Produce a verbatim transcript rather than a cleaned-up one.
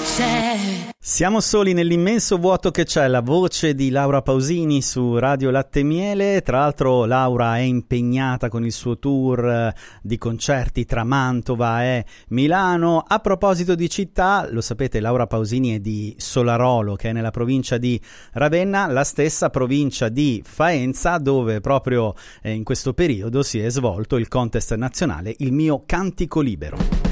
c'è. Siamo soli nell'immenso vuoto che c'è, la voce di Laura Pausini su Radio Latte e Miele. Tra l'altro Laura è impegnata con il suo tour di concerti tra Mantova e Milano. A proposito di città, lo sapete, Laura Pausini è di Solarolo, che è nella provincia di Ravenna, la stessa provincia di Faenza dove proprio in questo periodo si è svolto il contest nazionale Il mio cantico libero.